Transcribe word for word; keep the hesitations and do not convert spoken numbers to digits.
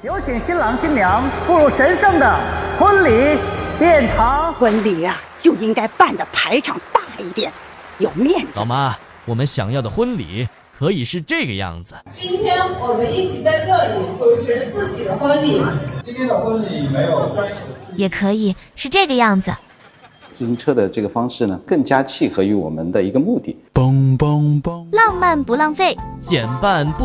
有请新郎新娘步入神圣的婚礼殿堂。 婚礼啊，就应该办的排场大一点，有面子。 老妈，我们想要的婚礼可以是这个样子。 今天我们一起在这里主持自己的婚礼。 今天的婚礼没有专业的， 也可以是这个样子。 自行车的这个方式呢，更加契合于我们的一个目的。 浪漫不浪费， 减半不